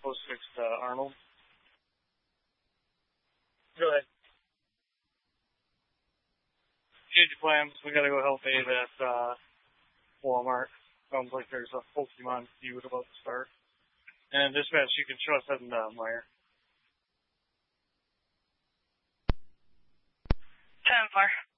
post 6 to Arnold. Go ahead. Change of plans. We gotta go help Abe at Walmart. Sounds like there's a Pokemon feud about to start. And dispatch, you can show us heading to Meyer. 10-4.